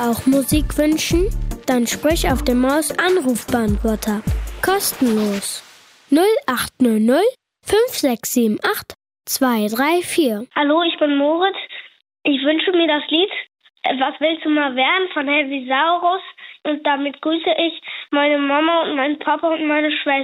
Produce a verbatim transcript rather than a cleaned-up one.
Auch Musik wünschen? Dann sprich auf dem Maus-Anrufbeantworter. Kostenlos. null acht null null fünf sechs sieben acht zwei drei vier. Hallo, ich bin Moritz. Ich wünsche mir das Lied Was willst du mal werden von Helvisaurus. Und damit grüße ich meine Mama und meinen Papa und meine Schwester.